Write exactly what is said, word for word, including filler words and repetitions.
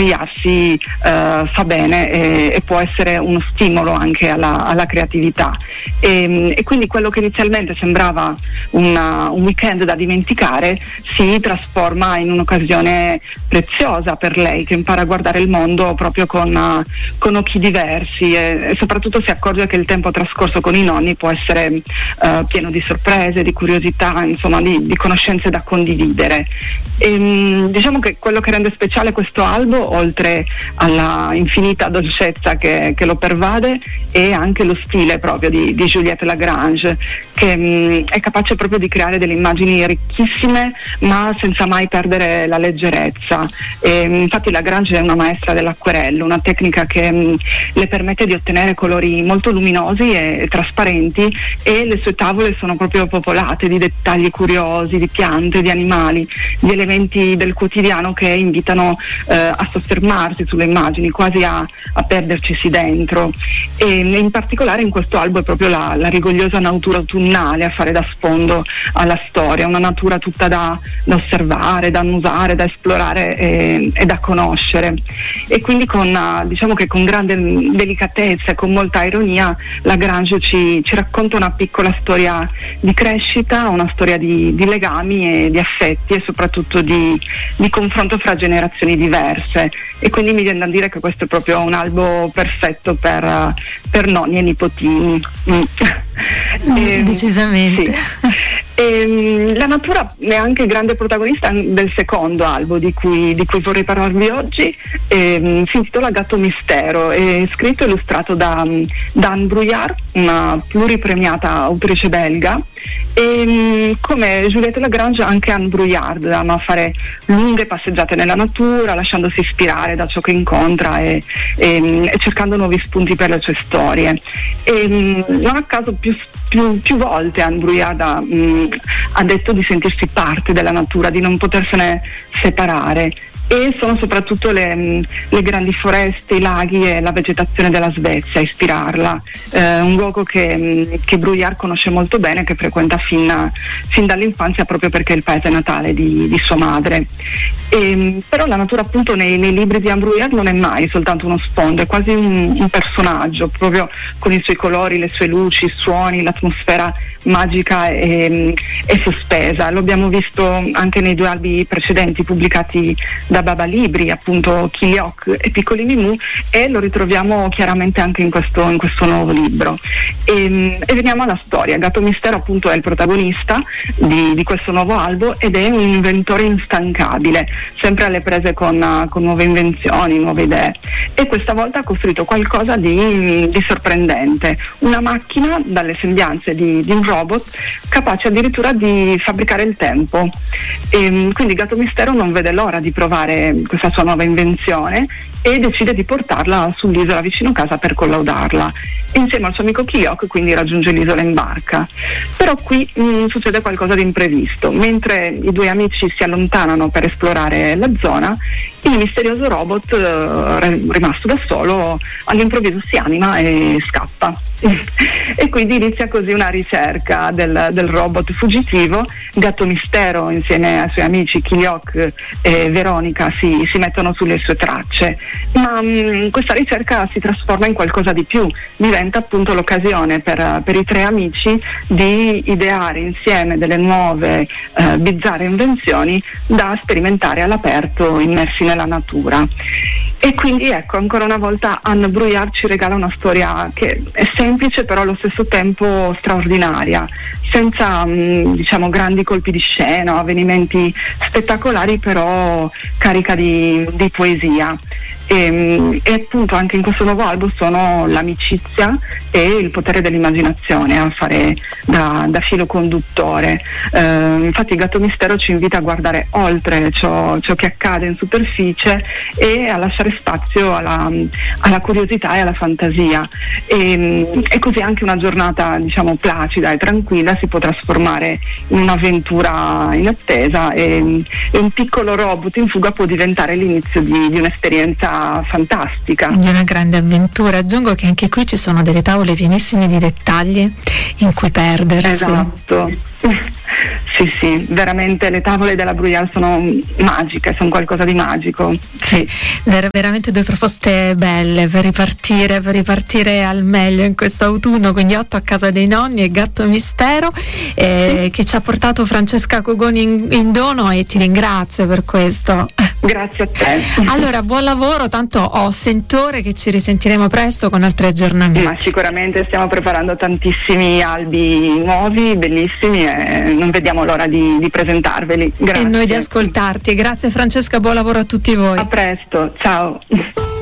annoiarsi uh, fa bene e, e può essere uno stimolo anche alla, alla creatività. E, e quindi quello che inizialmente sembrava una, un weekend da dimenticare si trasforma in un'occasione preziosa per lei, che impara a guardare il mondo proprio con, uh, con occhi diversi e, e soprattutto si accorge che il tempo trascorso con i nonni può essere uh, pieno di sorprese, di curiosità, insomma di, di conoscenze da condividere. E, um, diciamo che quello che rende speciale questo albo, oltre alla infinita dolcezza che, che lo pervade, è anche lo stile proprio di, di Juliette Lagrange, che um, è capace proprio di creare delle immagini ricchissime ma senza mai perdere la leggerezza. E, infatti Lagrange è una maestra dell'acquerello, una tecnica che um, le permette di ottenere colori molto luminosi e, e trasparenti, e le sue tavole sono proprio popolate di dettagli curiosi, di piante, di animali, di elementi del quotidiano che invitano eh, a soffermarsi sulle immagini, quasi a, a perdercisi dentro. E in particolare in questo albo è proprio la, la rigogliosa natura autunnale a fare da sfondo alla storia, una natura tutta da, da osservare, da annusare, da esplorare e, e da conoscere. E quindi con, diciamo che con grande delicatezza e con molta ironia Lagrange ci, ci racconta una piccola storia di crescita, una storia di, di legami e di affetti e soprattutto di, di confronto fra generazioni diverse. E quindi mi viene da dire che questo è proprio un albo perfetto per, per nonni e nipotini. Mm. e, decisamente. Sì. E, la natura è anche grande protagonista del secondo albo di cui, di cui vorrei parlarvi oggi. E, si intitola Gatto Mistero, è scritto e illustrato da, da Anne Brouillard, una pluripremiata autrice belga. E come Juliette Lagrange, anche Anne Brouillard ama fare lunghe passeggiate nella natura, lasciandosi ispirare da ciò che incontra e, e, e cercando nuovi spunti per le sue storie. E non a caso più, più, più volte Anne Brouillard ha, mh, ha detto di sentirsi parte della natura, di non potersene separare. E sono soprattutto le, le grandi foreste, i laghi e la vegetazione della Svezia a ispirarla, eh, un luogo che, che Brouillard conosce molto bene, che frequenta fin, fin dall'infanzia proprio perché è il paese natale di, di sua madre. E, però la natura appunto nei, nei libri di Anne Brouillard non è mai soltanto uno sfondo, è quasi un, un personaggio, proprio con i suoi colori, le sue luci, i suoni, l'atmosfera magica e, e sospesa. Lo abbiamo visto anche nei due albi precedenti pubblicati da Baba Libri, appunto Kiliok e Piccoli Mimù, e lo ritroviamo chiaramente anche in questo, in questo nuovo libro. E, e veniamo alla storia. Gatto Mistero appunto è il protagonista di, di questo nuovo albo ed è un inventore instancabile, sempre alle prese con, con nuove invenzioni, nuove idee, e questa volta ha costruito qualcosa di, di sorprendente, una macchina dalle sembianze di, di un robot capace addirittura di fabbricare il tempo. E, quindi Gatto Mistero non vede l'ora di provare questa sua nuova invenzione e decide di portarla sull'isola vicino casa per collaudarla. Insieme al suo amico Kiliok quindi raggiunge l'isola in barca. Però qui mh, succede qualcosa di imprevisto. Mentre i due amici si allontanano per esplorare la zona, il misterioso robot, eh, rimasto da solo, all'improvviso si anima e scappa. E quindi inizia così una ricerca del, del robot fuggitivo. Gatto Mistero insieme ai suoi amici Kiliok e Veronica si, si mettono sulle sue tracce, ma mh, questa ricerca si trasforma in qualcosa di più, diventa appunto l'occasione per, per i tre amici di ideare insieme delle nuove eh, bizzarre invenzioni da sperimentare all'aperto, immersi nella natura. E quindi ecco, ancora una volta Anne Brouillard ci regala una storia che è semplice però allo stesso tempo straordinaria, senza mh, diciamo grandi colpi di scena, avvenimenti spettacolari, però carica di, di poesia. E, e appunto anche in questo nuovo album sono l'amicizia e il potere dell'immaginazione a fare da, da filo conduttore. Eh, infatti Gatto Mistero ci invita a guardare oltre ciò, ciò che accade in superficie e a lasciare spazio alla, alla curiosità e alla fantasia, e, e così anche una giornata diciamo placida e tranquilla si può trasformare in un'avventura inattesa, e, e un piccolo robot in fuga può diventare l'inizio di, di un'esperienza fantastica, di una grande avventura. Aggiungo che anche qui ci sono delle tavole pienissime di dettagli in cui perdersi. Esatto. Sì, sì, veramente le tavole della Bruyère sono magiche, sono qualcosa di magico. Sì, ver- veramente due proposte belle per ripartire, per ripartire al meglio in questo autunno, quindi Otto a casa dei nonni e Gatto Mistero, eh, che ci ha portato Francesca Cogoni in, in dono, e ti ringrazio per questo. Grazie a te. Allora, buon lavoro, tanto ho sentore che ci risentiremo presto con altri aggiornamenti. Ma sicuramente stiamo preparando tantissimi albi nuovi, bellissimi, e non vediamo l'ora di, di presentarveli. Grazie. E noi di ascoltarti. Grazie Francesca, buon lavoro a tutti voi. A presto, ciao.